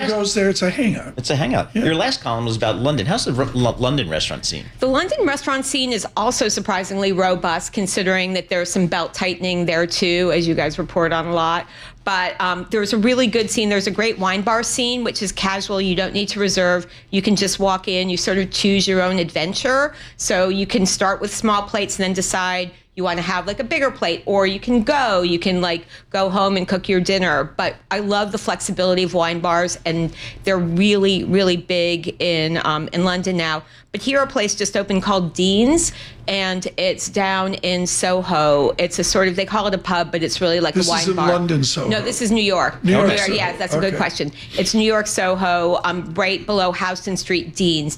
goes there, it's a hangout. It's a hangout. Yeah. Your last column was about London. How's the London restaurant scene? The London restaurant scene is also surprisingly robust, considering that there's some belt tightening there too, as you guys report on a lot. But there's a really good scene. There's a great wine bar scene, which is casual. You don't need to reserve. You can just walk in. You sort of choose your own adventure. So you can start with small plates and then decide you want to have like a bigger plate, or you can like go home and cook your dinner. But I love the flexibility of wine bars, and they're really, really big in London now. But here a place just opened called Dean's, and it's down in Soho. It's a sort of, they call it a pub, but it's really like a wine bar. This is in London, Soho. No, this is New York. New York. Yeah, that's a good question. It's New York, Soho, right below Houston Street, Dean's,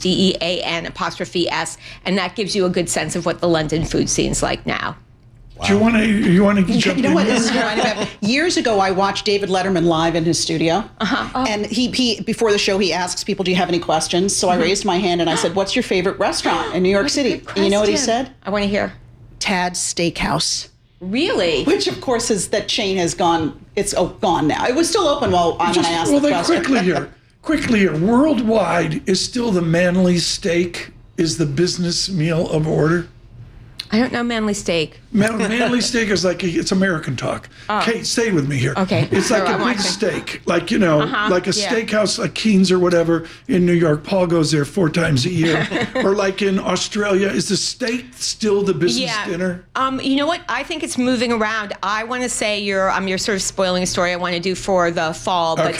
DEAN''S, and that gives you a good sense of what the London food scene's like now. Wow. Do you want to jump in? You know what this is reminding me of? Years ago, I watched David Letterman live in his studio. And he before the show, he asks people, do you have any questions? So I raised my hand and I said, what's your favorite restaurant in New York City? And you know what he said? I want to hear. Tad's Steakhouse. Really? Which, of course, is that chain has gone. It's gone now. It was still open when I asked the question. Quickly here. Worldwide, is still the Manly steak is the business meal of order? I don't know Manly steak. Manly steak is like it's American talk. Kate, stay with me here. Okay. It's like a big steak, like like a steakhouse, like Keen's or whatever in New York. Paul goes there 4 times a year. Or like in Australia, is the steak still the business dinner? You know what? I think it's moving around. I want to say you're sort of spoiling a story I want to do for the fall, but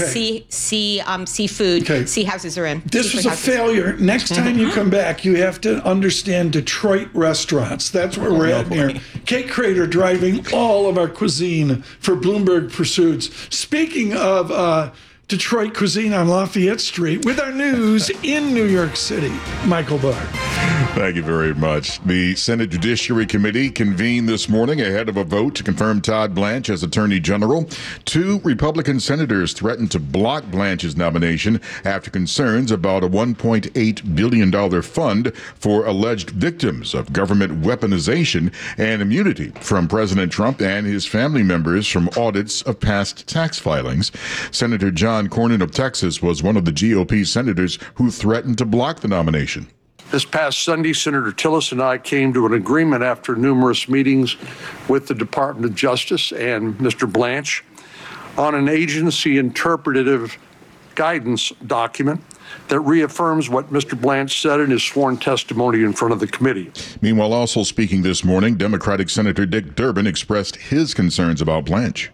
seafood, sea houses are in. This was a failure. Next time you come back, you have to understand Detroit restaurants. That's where we're at here. Kate Crater driving all of our cuisine for Bloomberg Pursuits. Speaking of Detroit cuisine on Lafayette Street, with our news in New York City, Michael Barr. Thank you very much. The Senate Judiciary Committee convened this morning ahead of a vote to confirm Todd Blanche as Attorney General. 2 Republican senators threatened to block Blanche's nomination after concerns about a $1.8 billion fund for alleged victims of government weaponization and immunity from President Trump and his family members from audits of past tax filings. Senator John Cornyn of Texas was one of the GOP senators who threatened to block the nomination. This past Sunday, Senator Tillis and I came to an agreement after numerous meetings with the Department of Justice and Mr. Blanche on an agency interpretative guidance document that reaffirms what Mr. Blanche said in his sworn testimony in front of the committee. Meanwhile, also speaking this morning, Democratic Senator Dick Durbin expressed his concerns about Blanche.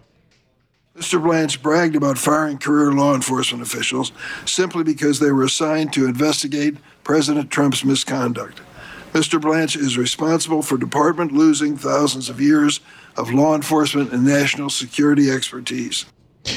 Mr. Blanche bragged about firing career law enforcement officials simply because they were assigned to investigate President Trump's misconduct. Mr. Blanche is responsible for the department losing thousands of years of law enforcement and national security expertise.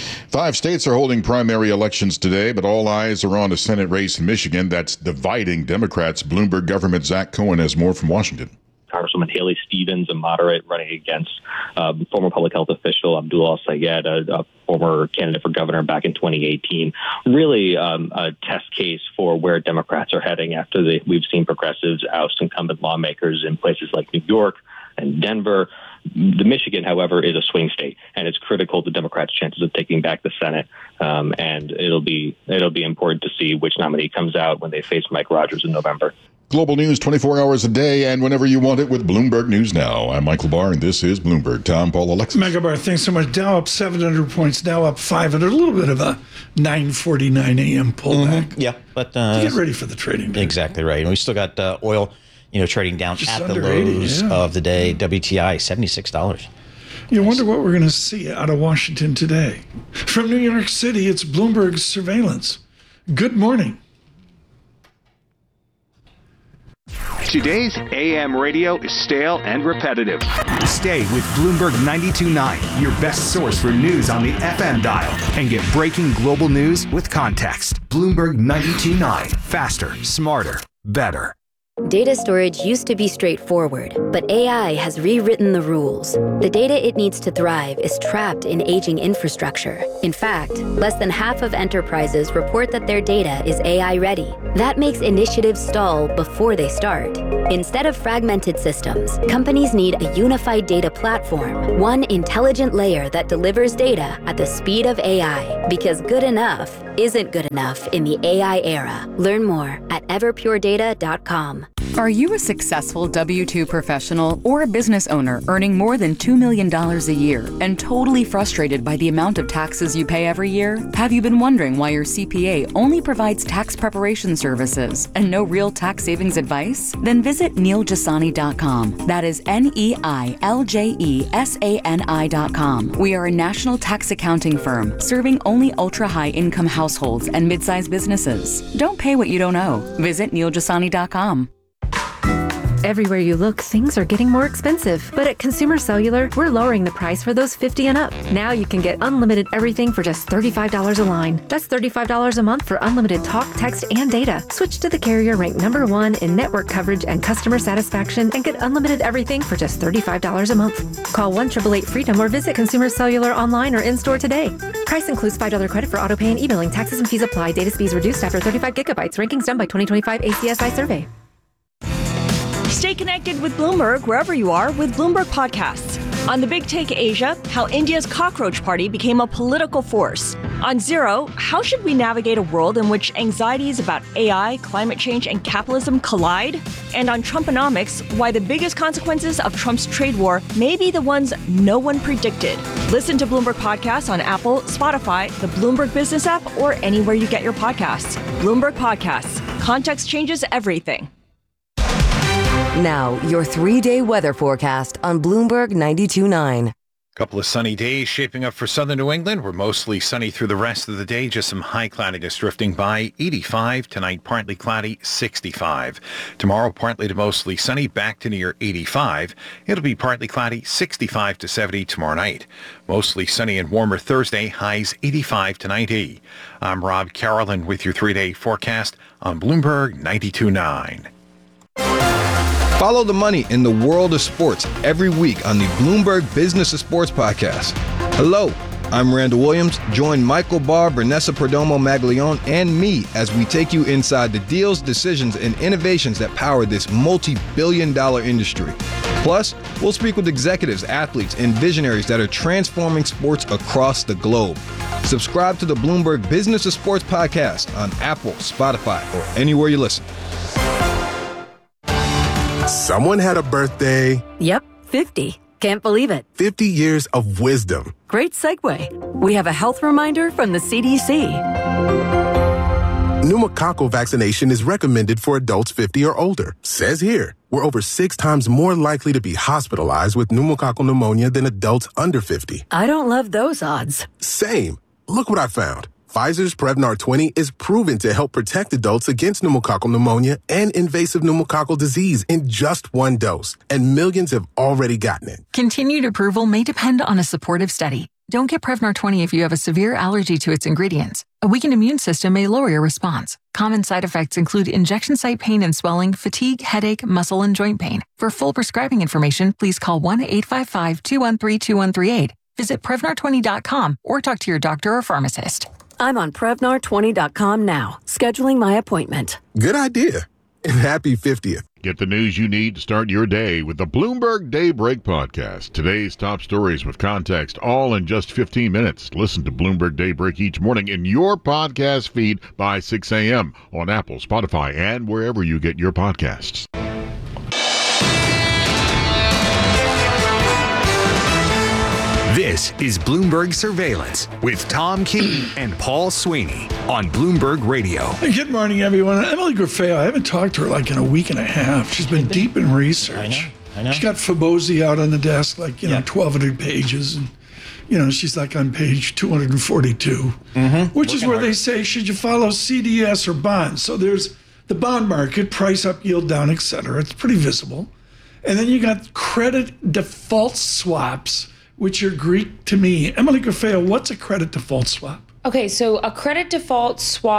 5 states are holding primary elections today, but all eyes are on a Senate race in Michigan that's dividing Democrats. Bloomberg government Zach Cohen has more from Washington. Congresswoman Haley Stevens, a moderate, running against former public health official Abdul Al-Sayed, a former candidate for governor back in 2018. Really a test case for where Democrats are heading after we've seen progressives oust incumbent lawmakers in places like New York and Denver. The Michigan, however, is a swing state, and it's critical to Democrats' chances of taking back the Senate. And it'll be important to see which nominee comes out when they face Mike Rogers in November. Global news 24 hours a day and whenever you want it with Bloomberg News Now. I'm Michael Barr, and this is Bloomberg. Tom, Paul, Alexis. Michael Barr, thanks so much. Dow up 700 points, now up 500. A little bit of a 9:49 a.m. pullback. Yeah, but get ready for the trading day. Exactly right. And we still got oil, trading down just at the lows of the day. WTI $76. You wonder what we're going to see out of Washington today. From New York City, it's Bloomberg Surveillance. Good morning. Today's AM radio is stale and repetitive. Stay with Bloomberg 92.9, your best source for news on the FM dial, and get breaking global news with context. Bloomberg 92.9, faster, smarter, better. Data storage used to be straightforward, but AI has rewritten the rules. The data it needs to thrive is trapped in aging infrastructure. In fact, less than half of enterprises report that their data is AI ready. That makes initiatives stall before they start. Instead of fragmented systems, companies need a unified data platform, one intelligent layer that delivers data at the speed of AI. Because good enough isn't good enough in the AI era. Learn more at everpuredata.com. Are you a successful W-2 professional or a business owner earning more than $2 million a year and totally frustrated by the amount of taxes you pay every year? Have you been wondering why your CPA only provides tax preparation services and no real tax savings advice? Then visit NeilJasani.com. That is NeilJasani.com. We are a national tax accounting firm serving only ultra-high income households and mid-sized businesses. Don't pay what you don't owe. Visit NeilJasani.com. Everywhere you look, things are getting more expensive. But at Consumer Cellular, we're lowering the price for those 50 and up. Now you can get unlimited everything for just $35 a line. That's $35 a month for unlimited talk, text, and data. Switch to the carrier ranked #1 in network coverage and customer satisfaction and get unlimited everything for just $35 a month. Call 1-888-FREEDOM or visit Consumer Cellular online or in-store today. Price includes $5 credit for autopay and e-billing. Taxes and fees apply. Data speeds reduced after 35 gigabytes. Rankings done by 2025 ACSI survey. Stay connected with Bloomberg wherever you are with Bloomberg Podcasts. On The Big Take Asia, how India's cockroach party became a political force. On Zero, how should we navigate a world in which anxieties about AI, climate change, and capitalism collide? And on Trumponomics, why the biggest consequences of Trump's trade war may be the ones no one predicted. Listen to Bloomberg Podcasts on Apple, Spotify, the Bloomberg Business app, or anywhere you get your podcasts. Bloomberg Podcasts. Context changes everything. Now, your 3-day weather forecast on Bloomberg 92.9. Couple of sunny days shaping up for southern New England. We're mostly sunny through the rest of the day. Just some high cloudiness drifting by. 85 tonight, partly cloudy, 65. Tomorrow, partly to mostly sunny, back to near 85. It'll be partly cloudy, 65 to 70 tomorrow night. Mostly sunny and warmer Thursday, highs 85 to 90. I'm Rob Carolyn with your 3-day forecast on Bloomberg 92.9. Follow the money in the world of sports every week on the Bloomberg Business of Sports podcast. Hello, I'm Randall Williams. Join Michael Barr, Vanessa Perdomo Maglione, and me as we take you inside the deals, decisions, and innovations that power this multi-billion-dollar industry. Plus, we'll speak with executives, athletes, and visionaries that are transforming sports across the globe. Subscribe to the Bloomberg Business of Sports podcast on Apple, Spotify, or anywhere you listen. Someone had a birthday. Yep, 50. Can't believe it. 50 years of wisdom. Great segue. We have a health reminder from the CDC. Pneumococcal vaccination is recommended for adults 50 or older. Says here, we're over 6 times more likely to be hospitalized with pneumococcal pneumonia than adults under 50. I don't love those odds. Same. Look what I found. Pfizer's Prevnar 20 is proven to help protect adults against pneumococcal pneumonia and invasive pneumococcal disease in just 1 dose, and millions have already gotten it. Continued approval may depend on a supportive study. Don't get Prevnar 20 if you have a severe allergy to its ingredients. A weakened immune system may lower your response. Common side effects include injection site pain and swelling, fatigue, headache, muscle, and joint pain. For full prescribing information, please call 1-855-213-2138. Visit Prevnar20.com or talk to your doctor or pharmacist. I'm on Prevnar20.com now, scheduling my appointment. Good idea. And happy 50th. Get the news you need to start your day with the Bloomberg Daybreak podcast. Today's top stories with context, all in just 15 minutes. Listen to Bloomberg Daybreak each morning in your podcast feed by 6 a.m. on Apple, Spotify, and wherever you get your podcasts. This is Bloomberg Surveillance with Tom Keene and Paul Sweeney on Bloomberg Radio. Hey, good morning, everyone. Emily Grafeo, I haven't talked to her like in a week and a half. She's been deep in research. I know. She's got Febosi out on the desk, like, 1,200 pages. And, she's like on page 242, which is where they say, should you follow CDS or bonds? So there's the bond market, price up, yield down, et cetera. It's pretty visible. And then you got credit default swaps, which are Greek to me. Emily Grafeo, what's a credit default swap? Okay, so a credit default swap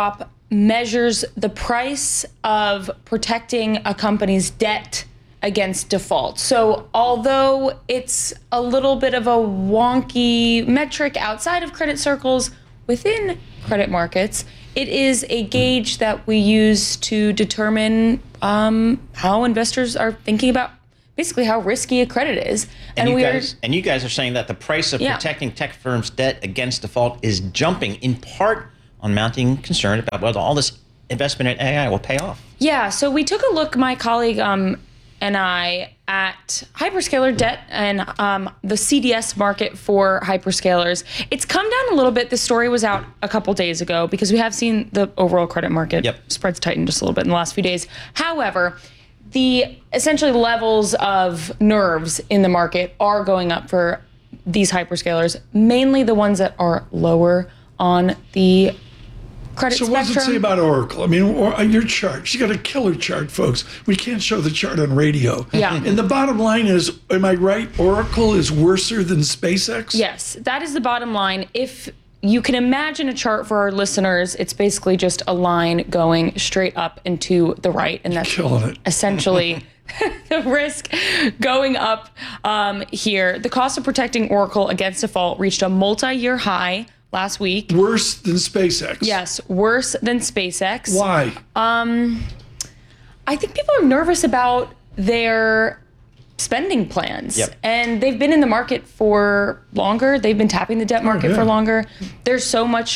measures the price of protecting a company's debt against default. So although it's a little bit of a wonky metric outside of credit circles, within credit markets, it is a gauge that we use to determine how investors are thinking about basically how risky a credit is. And you guys are saying that the price of protecting tech firms' debt against default is jumping in part on mounting concern about whether all this investment in AI will pay off. Yeah, so we took a look, my colleague and I, at hyperscaler debt and the CDS market for hyperscalers. It's come down a little bit. This story was out a couple days ago because we have seen the overall credit market spreads tighten just a little bit in the last few days. However, the essentially levels of nerves in the market are going up for these hyperscalers, mainly the ones that are lower on the credit so spectrum. what does it say about Oracle? I mean, your chart, she got a killer chart, folks. We can't show the chart on radio. Yeah. And the bottom line is, am I right? Oracle is worser than SpaceX? Yes, that is the bottom line. If you can imagine a chart for our listeners, it's basically just a line going straight up and to the right. And that's essentially the risk going up here. The cost of protecting Oracle against default reached a multi-year high last week. Worse than SpaceX? Yes, worse than SpaceX. Why? I think people are nervous about their spending plans. And they've been in the market for longer. They've been tapping the debt market for longer. There's so much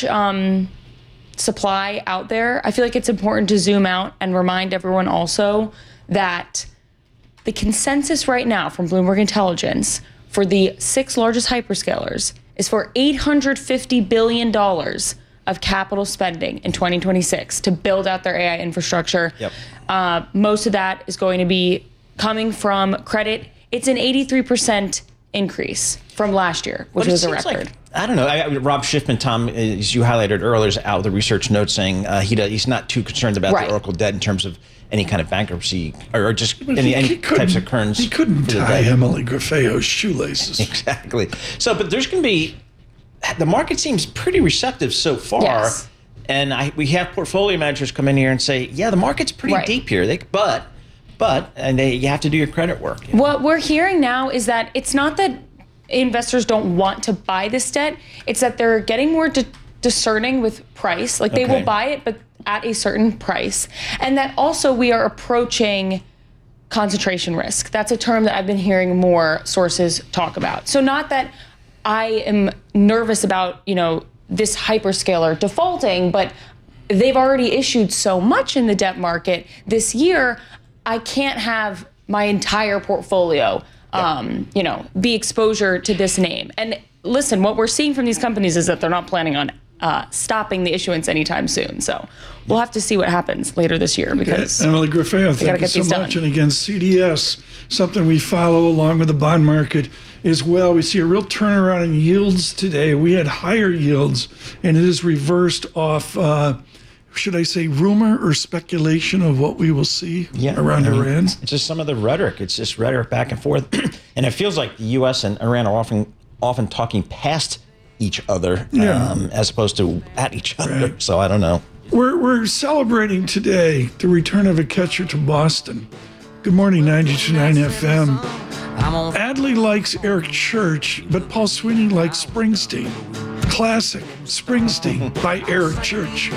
supply out there. I feel like it's important to zoom out and remind everyone also that the consensus right now from Bloomberg Intelligence for the 6 largest hyperscalers is for $850 billion of capital spending in 2026 to build out their AI infrastructure. Most of that is going to be coming from credit. It's an 83% increase from last year, which was a record. I don't know. Rob Schiffman, Tom, as you highlighted earlier, is out with the research note saying he's not too concerned about the Oracle debt in terms of any kind of bankruptcy or just any types of currents. He couldn't tie Emily Grafeo's shoelaces. Exactly. So, but there's going to be, the market seems pretty receptive so far. And we have portfolio managers come in here and say, yeah, the market's pretty deep here. You have to do your credit work. What we're hearing now is that it's not that investors don't want to buy this debt. It's that they're getting more discerning with price. Like they will buy it, but at a certain price. And that also we are approaching concentration risk. That's a term that I've been hearing more sources talk about. So not that I am nervous about, this hyperscaler defaulting, but they've already issued so much in the debt market this year. I can't have my entire portfolio, be exposure to this name. And listen, what we're seeing from these companies is that they're not planning on stopping the issuance anytime soon. So we'll have to see what happens later this year because Emily Grafeo, thank you so much. And again, CDS, something we follow along with the bond market as well. We see a real turnaround in yields today. We had higher yields, and it is reversed off, should I say, rumor or speculation of what we will see around Iran? It's just some of the rhetoric. It's just rhetoric back and forth. And it feels like the U.S. and Iran are often talking past each other as opposed to at each other. Right. So I don't know. We're celebrating today the return of a catcher to Boston. Good morning, 92.9 FM. Adley likes Eric Church, but Paul Sweeney likes Springsteen. Classic Springsteen by Eric Church.